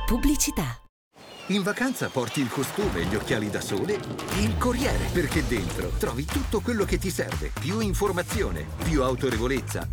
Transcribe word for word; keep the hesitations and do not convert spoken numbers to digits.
Pubblicità. In vacanza porti il costume, gli occhiali da sole e il corriere, perché dentro trovi tutto quello che ti serve. Più informazione, più autorevolezza,